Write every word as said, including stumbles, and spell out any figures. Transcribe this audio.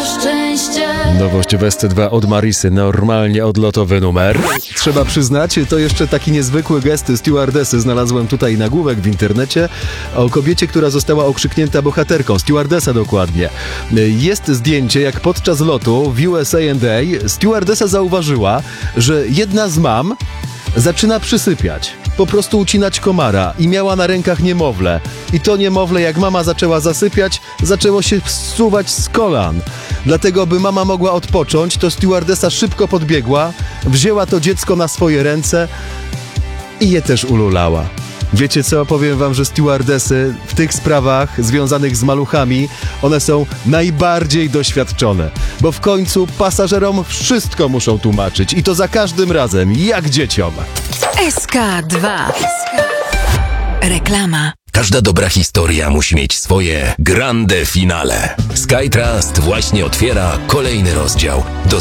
szczęście. Nowość w S C dwa od Marisy, normalnie odlotowy numer. Trzeba przyznać, to jeszcze taki niezwykły gest stewardessy. Znalazłem tutaj nagłówek w internecie o kobiecie, która została okrzyknięta bohaterką. Stewardessa dokładnie. Jest zdjęcie, jak podczas lotu w U S A and A stewardessa zauważyła, że jedna z mam zaczyna przysypiać, po prostu ucinać komara i miała na rękach niemowlę. I to niemowlę, jak mama zaczęła zasypiać, zaczęło się zsuwać z kolan. Dlatego, by mama mogła odpocząć, to stewardessa szybko podbiegła, wzięła to dziecko na swoje ręce i je też ululała. Wiecie co? Powiem wam, że stewardessy w tych sprawach związanych z maluchami, one są najbardziej doświadczone, bo w końcu pasażerom wszystko muszą tłumaczyć i to za każdym razem, jak dzieciom. S K dwa. Reklama. Każda dobra historia musi mieć swoje grande finale. SkyTrust właśnie otwiera kolejny rozdział. Do